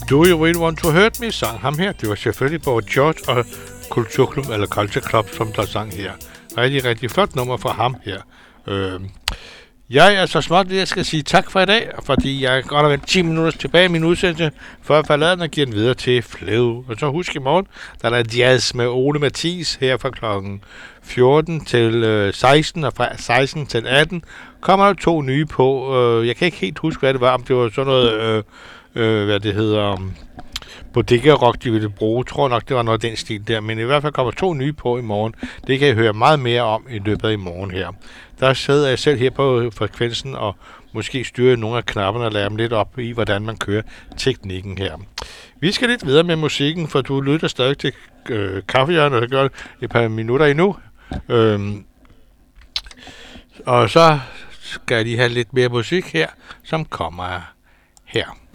Do You Really Want To Hurt Me sang ham her. Det var selvfølgelig Boy George og Kulturklub, eller Culture Club, som der sang her. Rigtig, rigtig flot nummer fra ham her. Jeg er så småt, at jeg skal sige tak for i dag, fordi jeg godt har vendt 10 minutter tilbage i min udsendelse, før jeg falder den og giver den videre til Flev. Og så husk i morgen, der er jazz med Ole Mathis her fra klokken 14 til 16, og fra 16 til 18 kommer der 2 nye på. Jeg kan ikke helt huske, hvad det var, om det var sådan noget, hvad det hedder, Bodega Rock, de ville bruge. Jeg tror nok, det var noget af den stil der, men i hvert fald kommer 2 nye på i morgen. Det kan I høre meget mere om i løbet af i morgen her. Der sidder jeg selv her på frekvensen og måske styrer nogle af knapperne og lærer dem lidt op i, hvordan man kører teknikken her. Vi skal lidt videre med musikken, for du lytter stadig til kaffehjørnet, og det gør et par minutter endnu. Og så skal de have lidt mere musik her, som kommer her.